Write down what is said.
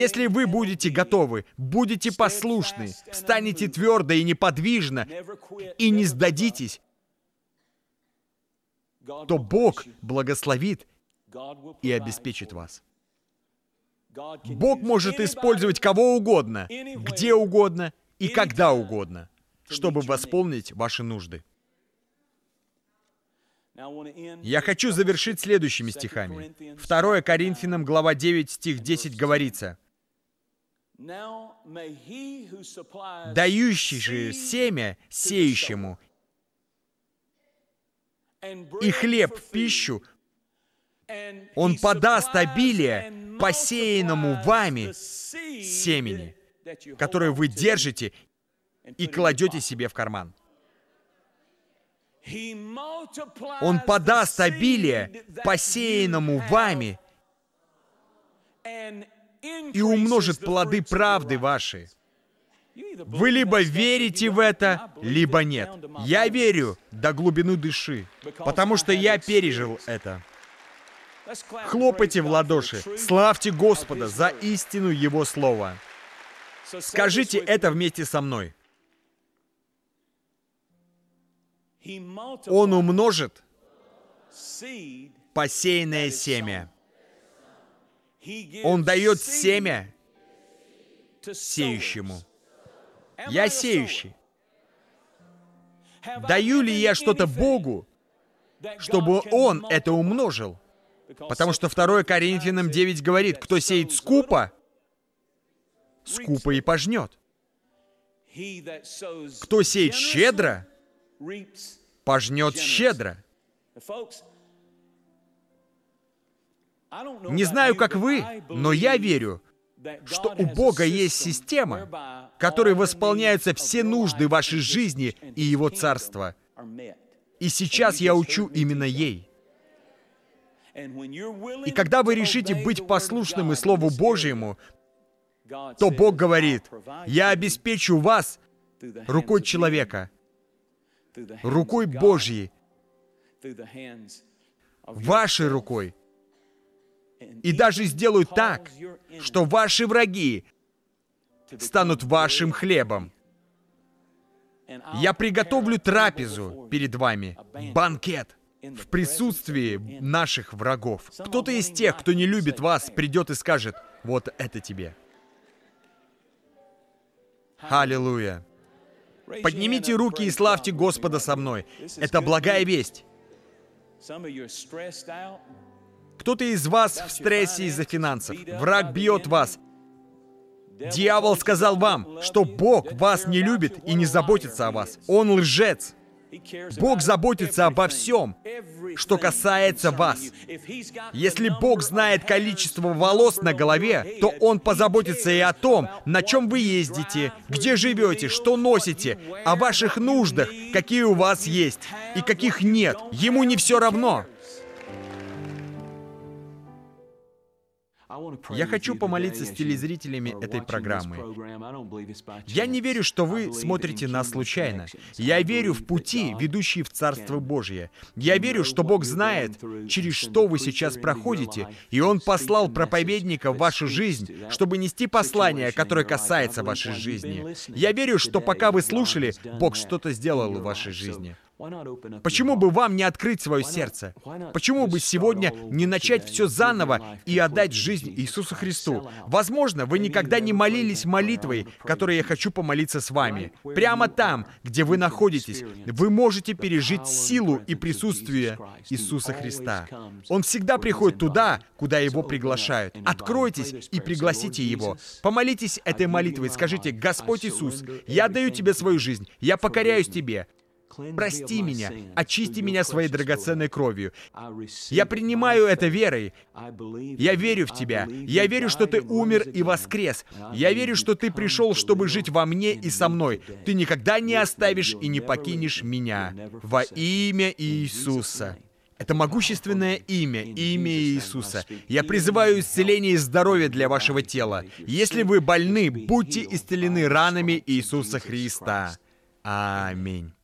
Если вы будете готовы, будете послушны, встанете твердо и неподвижно, и не сдадитесь, то Бог благословит и обеспечит вас. Бог может использовать кого угодно, где угодно и когда угодно, чтобы восполнить ваши нужды. Я хочу завершить следующими стихами. 2 Коринфянам, глава 9, стих 10 говорится: «Дающий же семя сеющему и хлеб в пищу, Он подаст обилие посеянному вами семени, которое вы держите и кладете себе в карман». Он подаст обилие посеянному вами и умножит плоды правды ваши. Вы либо верите в это, либо нет. Я верю до глубины души, потому что я пережил это. Хлопайте в ладоши, славьте Господа за истину Его Слова. Скажите это вместе со мной. Он умножит посеянное семя. Он дает семя сеющему. Я сеющий. Даю ли я что-то Богу, чтобы Он это умножил? Потому что 2 Коринфянам 9 говорит: кто сеет скупо, скупо и пожнет. Кто сеет щедро, пожнет щедро. Не знаю, как вы, но я верю, что у Бога есть система, которой восполняются все нужды вашей жизни и Его Царства. И сейчас я учу именно ей. И когда вы решите быть послушным и Слову Божьему, то Бог говорит: «Я обеспечу вас рукой человека, рукой Божьей, вашей рукой, и даже сделаю так, что ваши враги станут вашим хлебом. Я приготовлю трапезу перед вами, банкет, в присутствии наших врагов. Кто-то из тех, кто не любит вас, придет и скажет: вот это тебе». Аллилуйя! Поднимите руки и славьте Господа со мной. Это благая весть. Кто-то из вас в стрессе из-за финансов. Враг бьет вас. Дьявол сказал вам, что Бог вас не любит и не заботится о вас. Он лжец. Бог заботится обо всем, что касается вас. Если Бог знает количество волос на голове, то Он позаботится и о том, на чем вы ездите, где живете, что носите, о ваших нуждах, какие у вас есть и каких нет. Ему не все равно. Я хочу помолиться с телезрителями этой программы. Я не верю, что вы смотрите нас случайно. Я верю в пути, ведущие в Царство Божье. Я верю, что Бог знает, через что вы сейчас проходите, и Он послал проповедника в вашу жизнь, чтобы нести послание, которое касается вашей жизни. Я верю, что пока вы слушали, Бог что-то сделал в вашей жизни. Почему бы вам не открыть свое сердце? Почему бы сегодня не начать все заново и отдать жизнь Иисусу Христу? Возможно, вы никогда не молились молитвой, которой я хочу помолиться с вами. Прямо там, где вы находитесь, вы можете пережить силу и присутствие Иисуса Христа. Он всегда приходит туда, куда Его приглашают. Откройтесь и пригласите Его. Помолитесь этой молитвой, скажите: «Господь Иисус, я отдаю Тебе свою жизнь, я покоряюсь Тебе. Прости меня, очисти меня своей драгоценной кровью. Я принимаю это верой. Я верю в Тебя. Я верю, что Ты умер и воскрес. Я верю, что Ты пришел, чтобы жить во мне и со мной. Ты никогда не оставишь и не покинешь меня. Во имя Иисуса». Это могущественное имя, имя Иисуса. Я призываю исцеление и здоровье для вашего тела. Если вы больны, будьте исцелены ранами Иисуса Христа. Аминь.